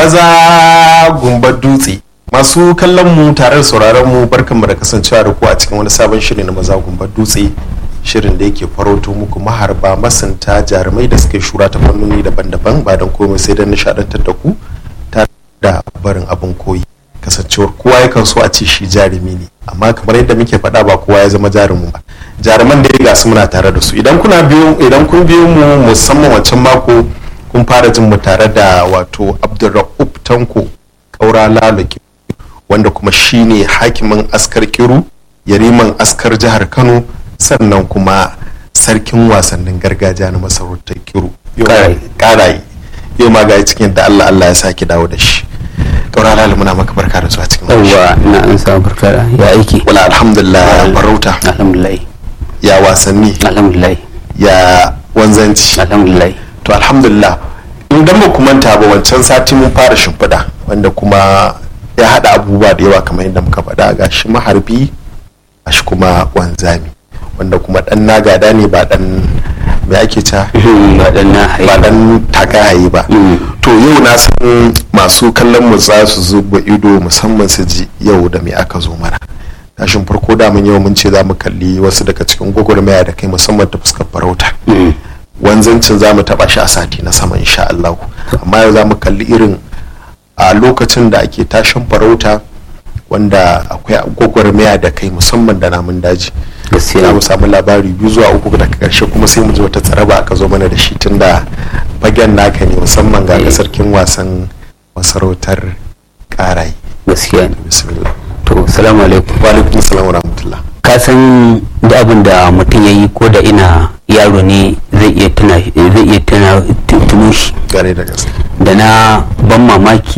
maza gumbar dutse. Masu kallon mu tare da sauraron mu barkanmu da kasancewa da ku a cikin wani sabon shiri na maza gumbar dutse, shirin da yake farauto muku maharba masunta jarumai da suke shura ta fannoni daban-daban ba don komai sai don nishadantar da ku tare da barin abin koyi. Kasancewar kowa yakan so a ce shi jarumi ne, amma kamar yadda muke faɗa ba kowa ya zama jarumin ba. Jaruman da ya gasu muna tare da su. Idan kun biyo mu musamman wancan mako kun fara jin mu tare da wato Abdulra'uf Tanko Kaura Lalaki, wanda kuma shine hakimin askar Kiru, yariman askar jihar Kano, sannan kuma sarkin wasannin gargajiya na masarautar Kiru. Karayi. Yau ma ga cikin da Allah ya saki dawo da shi. Kaura Lalaki muna maka barka da su a cikin wannan. Yawwa ina an sa barka ya aiki. Wala alhamdulillah farauta. Alhamdulillah. Ya wasanni. Alhamdulillah. Ya wanzanci. Alhamdulillah. To alhamdulillah. Idan ba ku manta ba wancan sati mun fara shimfiɗa wanda kuma ya haɗa abubuwa da yawa kamar yadda muka faɗa, ga shi maharbi a shi kuma wanzami wanda kuma ɗan nagada ne ba ɗan mai ake ta ba ɗan takahaye ba. To yau na san masu kallon mu za su zuba ido musamman su ji yau da me aka zo mana. Tashin farko da mun yau mun ce za mu kalli wasu daga cikin gwagwarmaya da kai musamman ta fuskar farauta. Wanzancin za mu taɓa shi a sati na sama insha Allah, amma yau za mu kalli irin a lokacin da ake tashin farauta wanda akwai gwagwarmaya da kai musamman da namun daji. Za mu samu labari 2 zuwa 3 daga karshe kuma sai mu ji wata tsaraba aka zo mana da shi tun da fagen naka ne musamman ga sarkin wasan masarautar Karayi. Gaskiya ne. Bismillah. To salamu alaikum. Wa alaikum salam wa rahmatullah. Ka san da abin da mutum ya yi ko da ina yaro ne zai iya tuno shi gare da gaske da na ban mamaki